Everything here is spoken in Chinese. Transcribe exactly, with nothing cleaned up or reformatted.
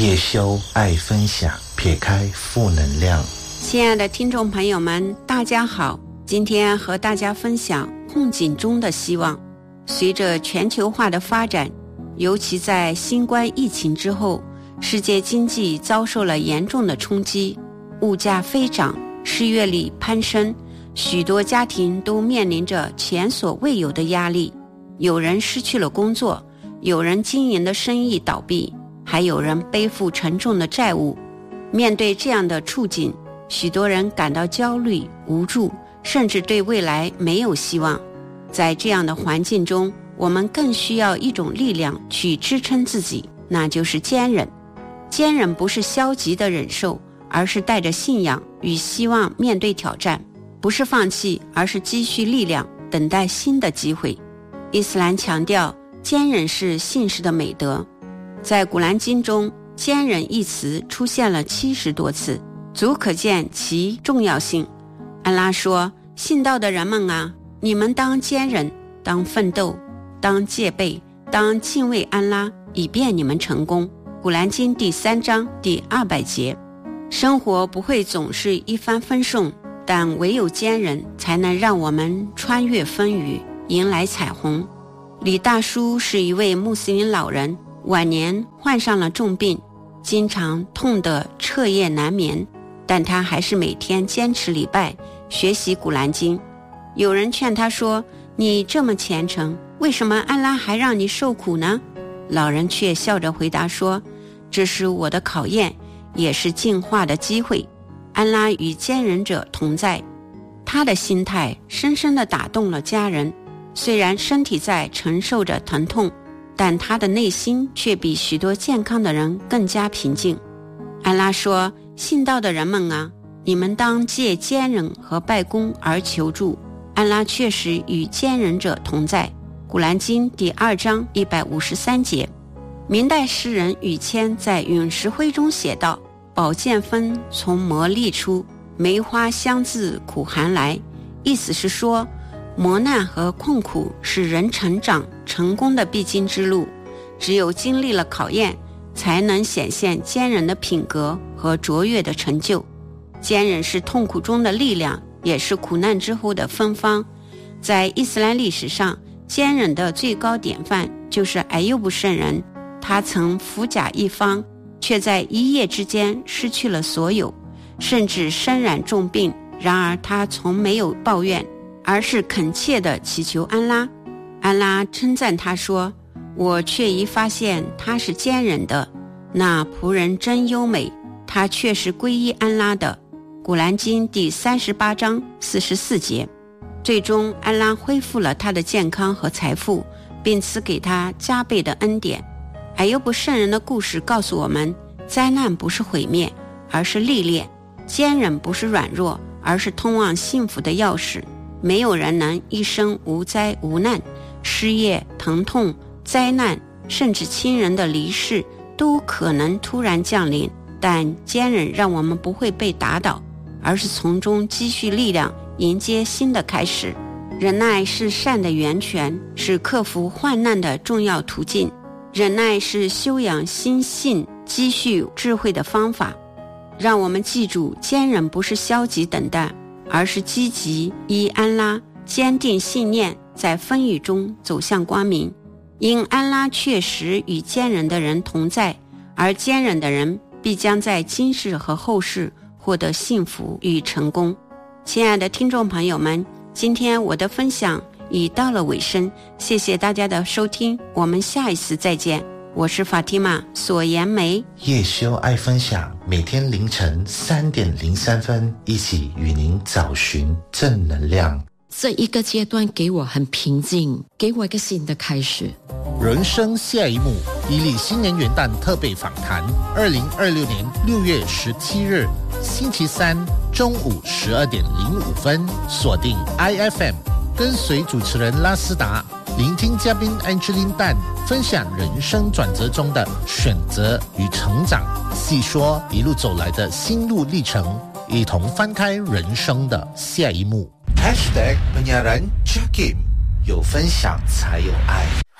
叶修爱分享，撇开负能量。 亲爱的听众朋友们，大家好，今天和大家分享困境中的希望。随着全球化的发展，尤其在新冠疫情之后，世界经济遭受了严重的冲击，物价飞涨，失业率攀升，许多家庭都面临着前所未有的压力。有人失去了工作，有人经营的生意倒闭，还有人背负沉重的债务。面对这样的处境，许多人感到焦虑、无助，甚至对未来没有希望。在这样的环境中，我们更需要一种力量去支撑自己，那就是坚忍。坚忍不是消极的忍受，而是带着信仰与希望面对挑战，不是放弃，而是积蓄力量，等待新的机会。伊斯兰强调，坚忍是信士的美德。在古兰经中，坚忍一词出现了七十多次，足可见其重要性。安拉说，信道的人们啊，你们当坚忍，当奋斗，当戒备，当敬畏安拉，以便你们成功。古兰经第三章第二百节。生活不会总是一帆风顺，但唯有坚忍才能让我们穿越风雨，迎来彩虹。李大叔是一位穆斯林老人，晚年患上了重病，经常痛得彻夜难眠，但他还是每天坚持礼拜，学习古兰经。有人劝他说，你这么虔诚，为什么安拉还让你受苦呢？老人却笑着回答说，这是我的考验，也是进化的机会。安拉与坚忍者同在。他的心态深深地打动了家人，虽然身体在承受着疼痛，但他的内心却比许多健康的人更加平静。安拉说，信道的人们啊，你们当借坚忍和拜功而求助，安拉确实与坚忍者同在。古兰经第二章一百五十三节。明代诗人宇谦在《陨石灰》中写道，宝剑锋从磨砺出，梅花香自苦寒来。意思是说，磨难和困苦是人成长成功的必经之路，只有经历了考验，才能显现坚忍的品格和卓越的成就。坚忍是痛苦中的力量，也是苦难之后的芬芳。在伊斯兰历史上，坚忍的最高典范就是艾尤布圣人，他曾富甲一方，却在一夜之间失去了所有，甚至身染重病，然而他从没有抱怨，而是恳切地祈求安拉。安拉称赞他说，我却已发现他是坚忍的，那仆人真优美，他却是皈依安拉的。古兰经第三十八章四十四节。最终安拉恢复了他的健康和财富，并赐给他加倍的恩典。艾尤布圣人的故事告诉我们，灾难不是毁灭，而是历练；坚忍不是软弱，而是通往幸福的钥匙。没有人能一生无灾无难，失业、疼痛、灾难，甚至亲人的离世都可能突然降临，但坚忍让我们不会被打倒，而是从中积蓄力量，迎接新的开始。忍耐是善的源泉，是克服患难的重要途径。忍耐是修养心性、积蓄智慧的方法。让我们记住，坚忍不是消极等待，而是积极依安拉，坚定信念，在风雨中走向光明。因安拉确实与坚忍的人同在，而坚忍的人必将在今世和后世获得幸福与成功。亲爱的听众朋友们，今天我的分享已到了尾声，谢谢大家的收听，我们下一次再见。我是法蒂玛索颜梅。 叶修爱分享，每天凌晨三点零三分，一起与您找寻正能量。 这一个阶段给我很平静，给我一个新的开始。 人生下一幕，伊利新年元旦特备访谈，二零二六年六月十七日，星期三中午十二点零五分，锁定 I F M， 跟随主持人拉斯达，聆听嘉宾 Angeline Tan 分享人生转折中的选择与成长，细说一路走来的心路历程，一同翻开人生的下一幕。 Hashtag penyiaran Jakim， 有分享才有爱。